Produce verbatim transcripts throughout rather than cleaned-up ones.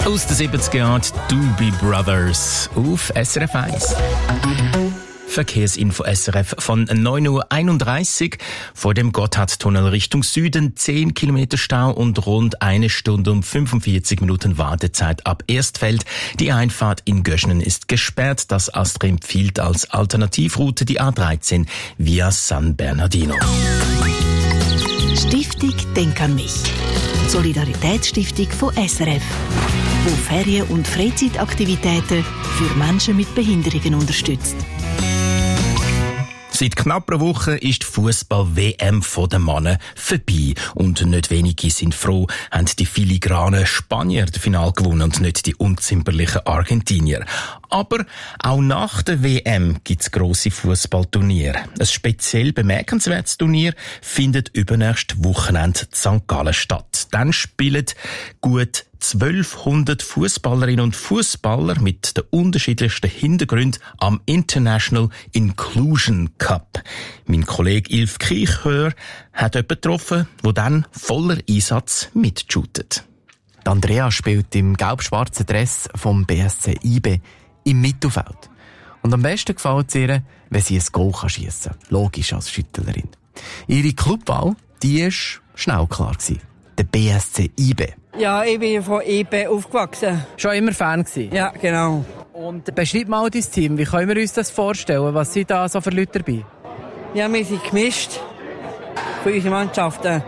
Aus den siebziger Jahren die Doobie Brothers auf S R F eins. Verkehrsinfo S R F von neun Uhr einunddreißig. Vor dem Gotthardtunnel Richtung Süden zehn Kilometer Stau und rund eine Stunde und fünfundvierzig Minuten Wartezeit ab Erstfeld. Die Einfahrt in Göschenen ist gesperrt. Das ASTRA empfiehlt als Alternativroute die A dreizehn via San Bernardino. Stiftung Denk an mich. Solidaritätsstiftung von S R F, wo Ferien- und Freizeitaktivitäten für Menschen mit Behinderungen unterstützt. Seit knapp einer Woche ist die Fußball-W M von den Männern vorbei. Und nicht wenige sind froh, haben die filigranen Spanier das Finale gewonnen und nicht die unzimperlichen Argentinier. Aber auch nach der W M gibt es grosse Fußballturniere. Ein speziell bemerkenswertes Turnier findet übernächstes Wochenende in Sankt Gallen statt. Dann spielen gut zwölfhundert Fußballerinnen und Fußballer mit den unterschiedlichsten Hintergründen am International Inclusion Cup. Mein Kollege Ilf Kiechhör hat jemanden getroffen, der dann voller Einsatz mitshootet. Andrea spielt im gelb-schwarzen Dress vom B S C I B im Mittelfeld. Und am besten gefällt es ihr, wenn sie ein Goal schiessen kann. Logisch als Schüttlerin. Ihre Clubwahl, die war schnell klar gewesen. Der B S C I B. Ja, ich bin von I B aufgewachsen. Schon immer Fan gewesen? Ja, genau. Und beschreib mal dein Team. Wie können wir uns das vorstellen? Was sind da so für Leute dabei? Ja, wir sind gemischt für unsere Mannschaften.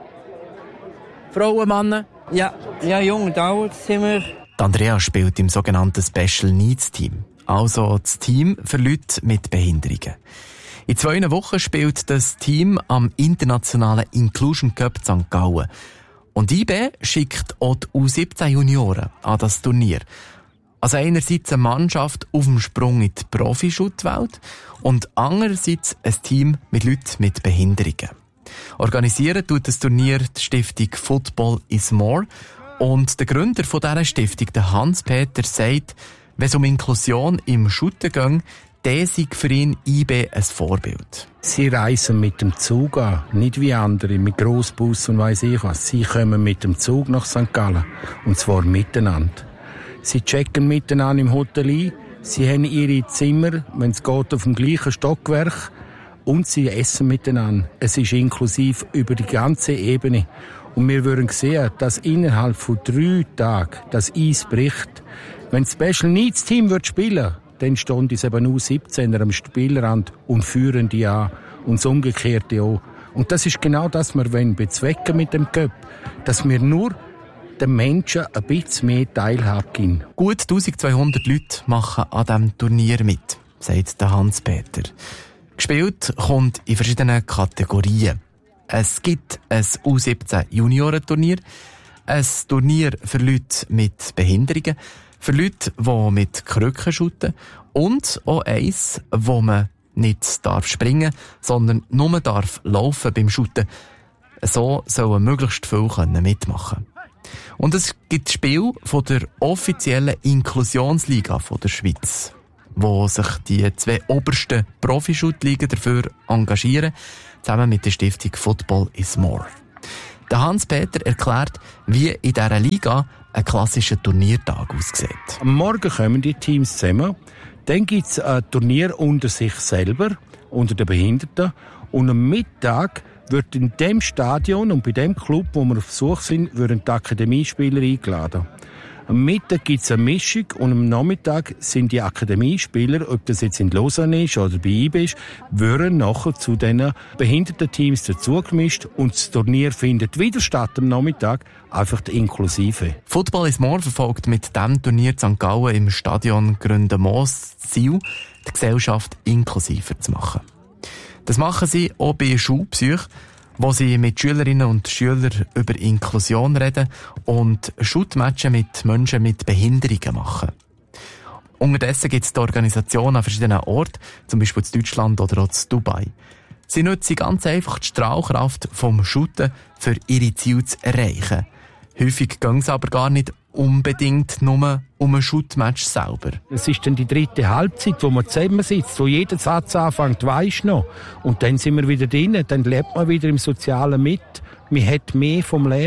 Frauen, Männer? Ja, ja, jung und alt sind wir. Die Andrea spielt im sogenannten Special Needs Team. Also das Team für Leute mit Behinderungen. In zwei Wochen spielt das Team am internationalen Inclusion Cup Sankt Gallen. Und I B schickt auch die U siebzehn Junioren an das Turnier. Also einerseits eine Mannschaft auf dem Sprung in die Profi-Schuttwelt und andererseits ein Team mit Leuten mit Behinderungen. Organisieren tut das Turnier die Stiftung Football is More. Und der Gründer von dieser Stiftung, der Hans-Peter, sagt, wenn es um Inklusion im Schutten geht, der sei für ihn I B ein Vorbild. Sie reisen mit dem Zug an, nicht wie andere, mit Grossbus und weiss ich was. Sie kommen mit dem Zug nach Sankt Gallen, und zwar miteinander. Sie checken miteinander im Hotel ein, sie haben ihre Zimmer, wenn es geht, auf dem gleichen Stockwerk, und sie essen miteinander. Es ist inklusiv über die ganze Ebene. Und wir würden sehen, dass innerhalb von drei Tagen das Eis bricht. Wenn das Special Needs Team spielen würde, dann stehen die eben U siebzehner am Spielrand und führen die an. Und das Umgekehrte auch. Und das ist genau das, was wir bezwecken mit dem Cup. Dass wir nur den Menschen ein bisschen mehr Teilhabe geben. Gut eintausendzweihundert Leute machen an diesem Turnier mit, sagt der Hans-Peter. Gespielt kommt in verschiedenen Kategorien. Es gibt ein U siebzehn Juniorenturnier, ein Turnier für Leute mit Behinderungen, für Leute, die mit Krücken shooten, und auch eins, wo man nicht darf springen, sondern nur darf laufen beim Shooten. So sollen möglichst viele mitmachen. Und es gibt Spiel von der offiziellen Inklusionsliga von der Schweiz, wo sich die zwei obersten Profi-Shoot-Ligen dafür engagieren, zusammen mit der Stiftung Football is More. Der Hans-Peter erklärt, wie in dieser Liga ein klassischer Turniertag aussieht. Am Morgen kommen die Teams zusammen. Dann gibt es ein Turnier unter sich selber, unter den Behinderten. Und am Mittag wird in dem Stadion und bei dem Club, wo wir auf Besuch sind, werden die Akademiespieler eingeladen. Am Mittag gibt es eine Mischung und am Nachmittag sind die Akademiespieler, ob das jetzt in Lausanne ist oder bei I B ist, werden nachher zu diesen behinderten Teams dazugemischt und das Turnier findet wieder statt am Nachmittag, einfach die Inklusive. Football is More verfolgt mit diesem Turnier Sankt Gallen im Stadion Gründenmoos das Ziel, die Gesellschaft inklusiver zu machen. Das machen sie auch bei Schulpsych, wo sie mit Schülerinnen und Schülern über Inklusion reden und Shootmatchen mit Menschen mit Behinderungen machen. Unterdessen gibt es die Organisation an verschiedenen Orten, zum Beispiel in Deutschland oder auch in Dubai. Sie nutzen ganz einfach die Strahlkraft vom Shooten, für ihre Ziele zu erreichen. Häufig geht es aber gar nicht unbedingt nur um ein Shootmatch selber. Es ist dann die dritte Halbzeit, wo man zusammensitzt, wo jeder Satz anfängt, weisst noch. Und dann sind wir wieder drin, dann lebt man wieder im Sozialen mit. Man hat mehr vom Leben.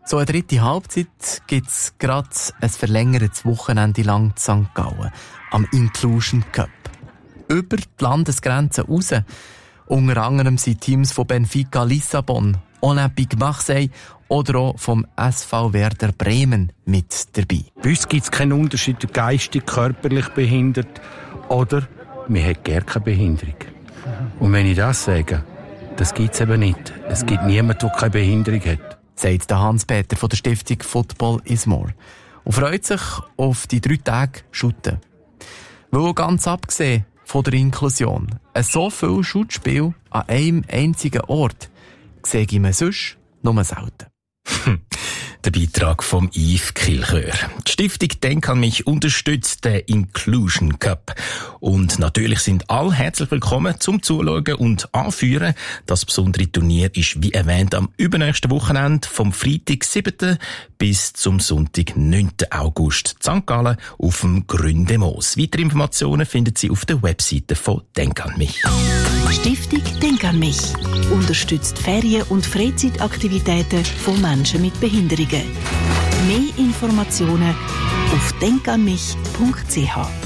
So eine dritte Halbzeit gibt es gerade ein verlängertes Wochenende lang in Sankt Gallen am Inclusion Cup. Über die Landesgrenzen raus. Unter anderem sind Teams von Benfica Lissabon, Olympique Marseille oder auch vom S V Werder Bremen mit dabei. Bei uns gibt es keinen Unterschied, geistig, körperlich behindert oder man hat gar keine Behinderung. Und wenn ich das sage, das gibt es eben nicht. Es gibt niemanden, der keine Behinderung hat. Sagt der Hans-Peter von der Stiftung Football is More. Und freut sich auf die drei Tage Shooten. Weil ganz abgesehen von der Inklusion, so viel Schutzspiel an einem einzigen Ort sehe ich mir sonst nur selten. Der Beitrag vom Yves Kilchör. Die Stiftung Denk an mich unterstützt den Inclusion Cup. Und natürlich sind alle herzlich willkommen zum Zuschauen und Anführen. Das besondere Turnier ist, wie erwähnt, am übernächsten Wochenende vom Freitag siebten bis zum Sonntag neunten August in Sankt Gallen auf dem Gründemoos. Weitere Informationen finden Sie auf der Webseite von Denk an mich. Stiftung Denk an mich unterstützt Ferien- und Freizeitaktivitäten von Menschen mit Behinderungen. Mehr Informationen auf denk an mich punkt c h.